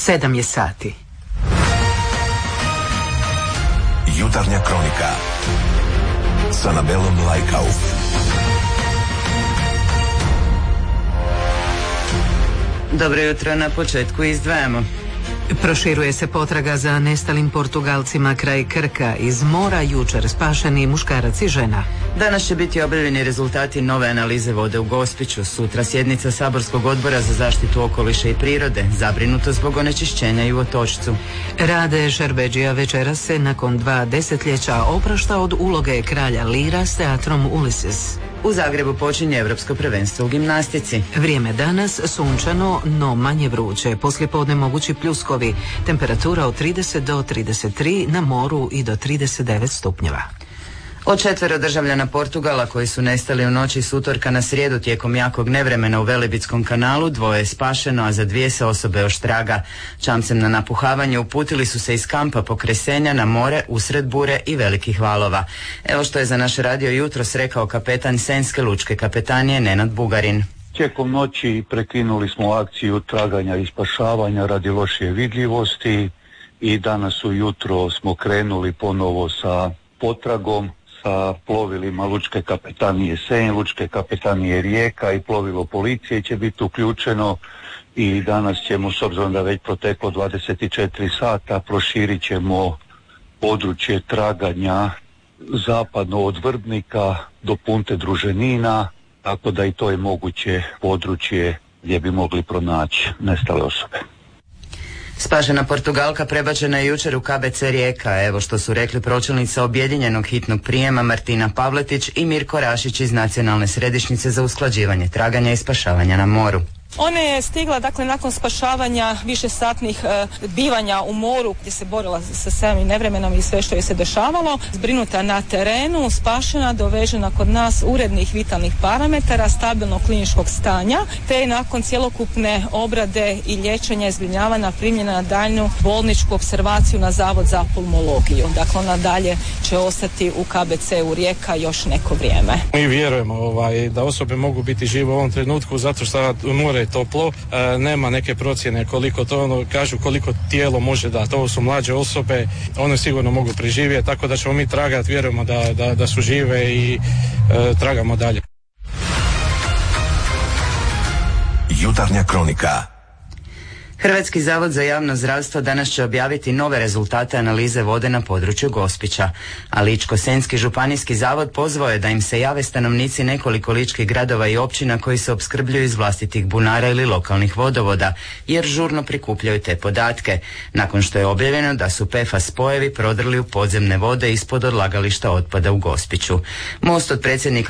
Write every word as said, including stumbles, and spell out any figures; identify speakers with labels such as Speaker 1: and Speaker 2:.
Speaker 1: Sedam je sati.
Speaker 2: Jutarnja kronika s Anabelom Lajkauf.
Speaker 3: Dobro jutro, na početku izdvajamo.
Speaker 1: Proširuje se potraga za nestalim Portugalcima kraj Krka. Iz mora jučer spašeni muškarac i žena.
Speaker 3: Danas će biti objavljeni rezultati nove analize vode u Gospiću. Sutra sjednica Saborskog odbora za zaštitu okoliša i prirode, zabrinuto zbog onečišćenja i u Otočcu.
Speaker 1: Rade Šerbedžija večeras se nakon dva desetljeća oprašta od uloge kralja Lira s teatrom Ulysses.
Speaker 3: U Zagrebu počinje Europsko prvenstvo u gimnastici.
Speaker 1: Vrijeme danas sunčano, no manje vruće. Poslijepodne mogući pljuskovi. Temperatura od trideset do trideset tri, na moru i do trideset devet stupnjeva.
Speaker 3: Od četvero državljana Portugala koji su nestali u noći s utorka na srijedu tijekom jakog nevremena u Velebitskom kanalu, dvoje je spašeno, a za dvije se osobe još traga. Čamcem na napuhavanje uputili su se iz kampa Pokresenja na more usred bure i velikih valova. Evo što je za naš radio jutros rekao kapetan Senjske lučke kapetanije Nenad Bugarin.
Speaker 4: Tijekom noći prekinuli smo akciju traganja i spašavanja radi lošije vidljivosti i danas ujutro smo krenuli ponovo sa potragom sa plovilima Lučke kapetanije Senj, Lučke kapetanije Rijeka i plovilo policije će biti uključeno i danas ćemo, s obzirom da već proteklo dvadeset četiri sata, proširit ćemo područje traganja zapadno od Vrbnika do Punte Druženina, tako da i to je moguće područje gdje bi mogli pronaći nestale osobe.
Speaker 3: Spašena Portugalka prebačena je jučer u K B C Rijeka. Evo što su rekli pročelnica objedinjenog hitnog prijema Martina Pavletić i Mirko Rašić iz Nacionalne središnjice za usklađivanje traganja i spašavanja na moru.
Speaker 5: Ona je stigla, dakle, nakon spašavanja višesatnih e, bivanja u moru gdje se borila sa samim nevremenom i sve što je se dešavalo, zbrinuta na terenu, spašena, dovežena kod nas urednih vitalnih parametara, stabilnog kliničkog stanja, te je nakon cjelokupne obrade i liječenja i zbrinjavanja primljena na daljnju bolničku opservaciju na Zavod za pulmologiju. Dakle, ona dalje će ostati u K B C-u Rijeka još neko vrijeme.
Speaker 6: Mi vjerujemo ovaj, da osobe mogu biti žive u ovom trenutku zato što more toplo, e, nema neke procjene koliko to ono, kažu koliko tijelo može dati. Ovo su mlađe osobe, one sigurno mogu preživjeti, tako da ćemo mi tragati, vjerujemo da, da, da su žive i e, tragamo dalje.
Speaker 2: Jutarnja kronika.
Speaker 3: Hrvatski zavod za javno zdravstvo danas će objaviti nove rezultate analize vode na području Gospića, a Ličko-senjski županijski zavod pozvao je da im se jave stanovnici nekoliko ličkih gradova i općina koji se opskrbljuju iz vlastitih bunara ili lokalnih vodovoda, jer žurno prikupljaju te podatke, nakon što je objavljeno da su P F A S spojevi prodrli u podzemne vode ispod odlagališta otpada u Gospiću. Most od predsjednika